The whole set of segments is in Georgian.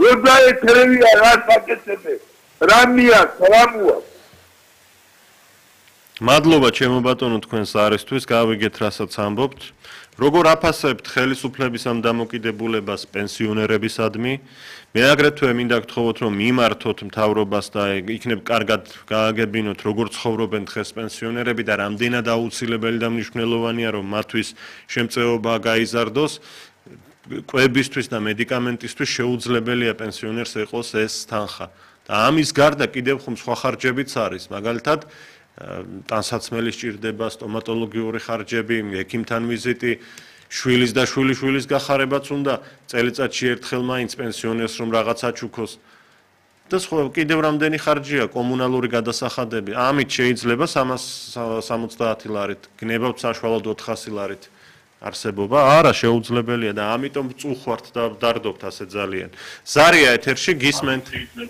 როდაეთრევია რა საკეთებე რამია რამუა მადლობა ჩემო ბატონო თქვენს არისთვის გავიგეთ რასაც ამბობთ როგორ აფასებთ ხელისუფლების ამ დამოკიდებულებას პენსიონერებისადმი მე აგრეთვე მინდა გთხოვოთ რომ მიმართოთ მთავრობას და იქნებ კარგად გააგებინოთ როგორ ცხოვრობენ დღეს პენსიონერები და რამდენად აუცილებელი და მნიშვნელოვანია რომ მათთვის შემწეობა გაიზარდოს კვებისთვის და მედიკამენტისთვის შეუძლებელია პენსიონერს ეყოს ეს თანხა და ამის გარდა კიდევ ხომ სხვა ხარჯებიც არის მაგალითად ტანსაცმელი სჭირდება სტომატოლოგიური ხარჯები ექიმთან ვიზიტი შვილის და შვილიშვილის გახარებაც უნდა წელიწადში ერთხელ მაინც პენსიონერს რომ რაღაცა ჩუქოს და სხვა კიდევ რამდენი ხარჯია კომუნალური გადასახადები ამით შეიძლება 370 ლარით გნებავთ საშუალოდ 400 ლარით არსებობა არა შეუძლებელია და ამიტომ წუხვართ და დარდობთ ასე ძალიან ზარია ეთერში გისმენთ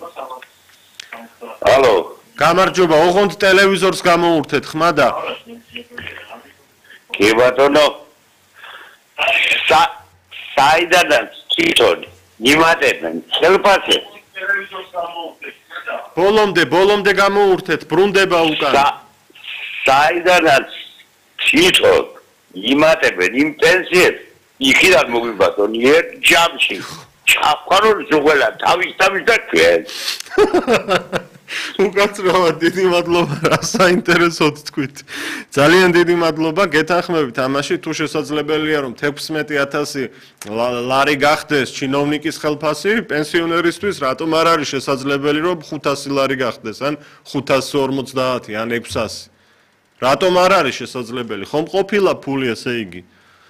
ალო გამარჯობა ოღონდ ტელევიზორს გამოურთეთ ხმადა კი ბატონო საიდანაც თვითონ იმატებენ ხელფასზე ბოლომდე გამოურთეთ ბრუნდება უკან საიდანაც თვითონ იმატებენ იმ პენსიებს იქიდან მოგვიბატონ ერთ ჯამში ჩაფხარული ზუღელა თავის და ჩვენ უკაცრავად დიდი მადლობა რა საინტერესოდ თქვით ძალიან დიდი მადლობა გეთანხმებით ამაში თუ შესაძლებელია რომ 16000 ლარი გახდეს ჩინოვნიკის ხელფასი პენსიონერისთვის რატომ არ არის შესაძლებელი რომ 500 ლარი გახდეს ან 550 ან 600 რატომ არ არის შესაძლებელი ხომ ყოფილა ფული ესე იგი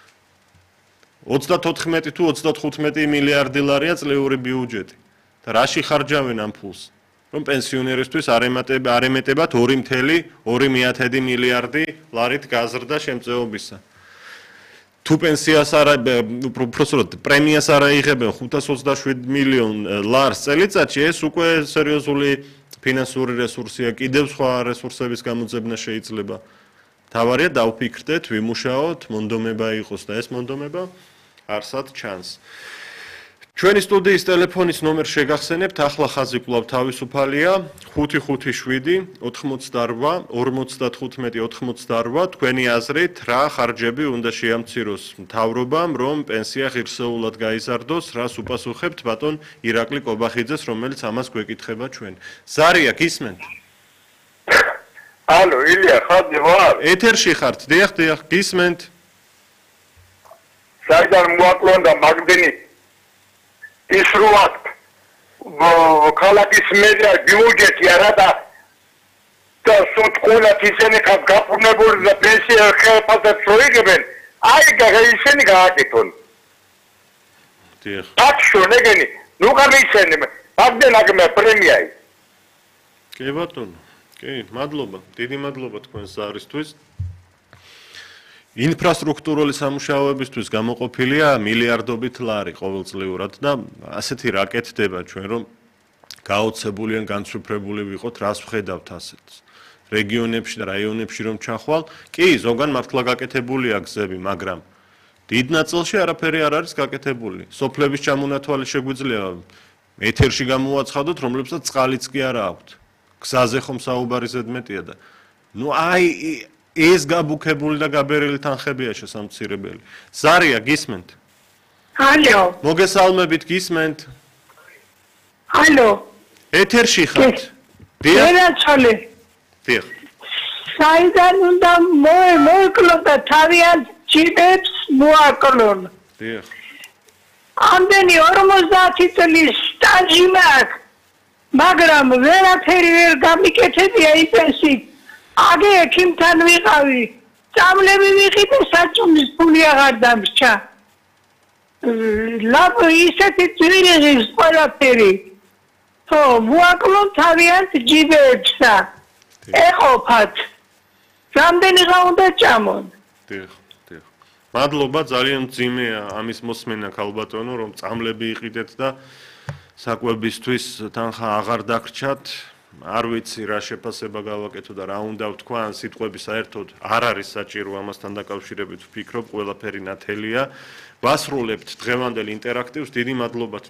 34 თუ 35 მილიარდი ლარია წლიური ბიუჯეტი და რაში ხარჯავენ ამ ფულს რომ პენსიონერისთვის არ ემეტებათ 2.2 მილიარდი ლარით გაზრდა შემწეობისა. თუ პენსიას არ უბრალოდ პრემიას არ აიღებენ 527 მილიონ ლარს წელიწადში ეს უკვე სერიოზული ფინანსური რესურსია, კიდევ სხვა რესურსების გამოძებნა შეიძლება. თავარია დავფიქრდეთ, ვიმუშაოთ, მონდომება იყოს და ეს მონდომება არსად ჩანს. ჩვენი სტუდიის ტელეფონის ნომერს შეგახსენებთ, ახლა ხაზი კვლავ თავისუფალია 557 88 55 თქვენი აზრით რა ხარჯები უნდა შეამციროს მთავრობამ, რომ პენსია ღირსეულად გაიზარდოს, რას უპასუხებთ ბატონ ირაკლი კობახიძეს, რომელიც ამას გვეკითხება ჩვენ. ზარია, გისმენთ? ალო, ილია, ხარჯი ვარ? ეთერში ხართ, დიახ, გისმენთ? საიდან მოაკლონდა მაგდენი ის რუათ ქალაქის მერია ბიუჯეტი არა და სოტყუნათ ისინი გაფორმებული და პენსია ხელფასებს როიგებენ აი ისინი გააკეთონ დიახ აკშო ნეგენი ნუ გამისცენ მაგდენაგმე პრემიაი კი ბატონო კი მადლობა დიდი მადლობა თქვენს ზარისთვის ინფრასტრუქტურული სამუშაოებისთვის გამოყოფილია მილიარდობით ლარი ყოველწლიურად და ასეთი რა კეთდება ჩვენ რომ გაოცებული ან განცვიფრებული ვიყოთ რას ვხედავთ ასეთს რეგიონებში და რაიონებში რომ ჩახვალ კი ზოგან მართლა გაკეთებულია გზები მაგრამ დიდ ნაწილში არაფერი არ არის გაკეთებული სოფლების ჩამონათვალი შეგვიძლია ეთერში გამოვაცხადოთ რომლებსაც წყალიც კი არ აქვთ გზაზე ხომ საუბარი ზედმეტია და ნუ აი ეს გაბუქებული და გაბერილი თანხებია შესამცირებელი. ზარია, გისმენთ? ალო. მოგესალმებით, გისმენთ? ალო. ეთერში ხართ? დიახ. დიახ. საიდან უნდა მოეკლოთ და თავიანთ ჯიბებს მოაკლონ. დიახ. ამდენი 50 წლის სტაჟი მაქვს, მაგრამ ვერაფერი ვერ გამიკეთებია იმ პენსიით. აგე ექიმთან ვიყავი, წამლები ვიყიდე საჭმლის ფული აღარ დამრჩა. ლაბ ისეთი ძვირიღის ყველაფერი. ხო, მოაკლონ თავიანთ ჯიბებსა. ეყოფათ. რამდენი ხა უნდა ჭამონ? დიახ. მადლობა, ძალიან მძიმეა ამის მოსმენა ქალბატონო, რომ წამლები იყიდეთ და საკვებისთვის თანხა აღარ დაგრჩათ. არ ვიცი რა შეფასება გავაკეთო და რა უნდა ვთქვა ან სიტყვები საერთოდ არ არის საჭირო ამასთან დაკავშირებით ვფიქრობ ყველაფერი ნათელია ვასრულებთ დღევანდელ ინტერაქტივს დიდი მადლობა